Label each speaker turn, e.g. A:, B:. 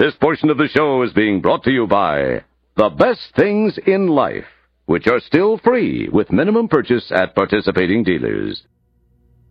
A: This portion of the show is being brought to you by The Best Things in Life, which are still free with minimum purchase at participating dealers.